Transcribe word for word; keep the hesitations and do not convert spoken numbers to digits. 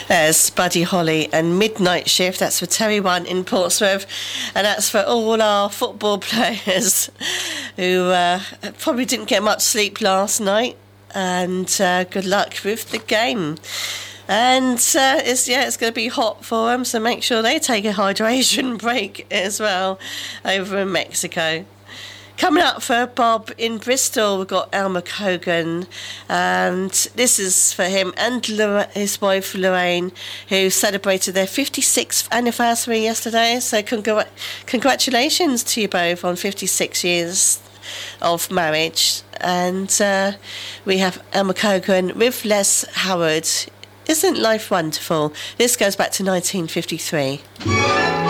There's Buddy Holly and Midnight Shift. That's for Terry One in Portsmouth. And that's for all our football players who uh, probably didn't get much sleep last night. And uh, good luck with the game. And uh, it's yeah, it's going to be hot for them, so make sure they take a hydration break as well over in Mexico. Coming up for Bob in Bristol, we've got Elmer Cogan, and this is for him and Lor- his wife Lorraine, who celebrated their fifty-sixth anniversary yesterday. So congr- congratulations to you both on fifty-six years of marriage. And uh, we have Elmer Cogan with Les Howard. Isn't life wonderful? This goes back to nineteen fifty-three.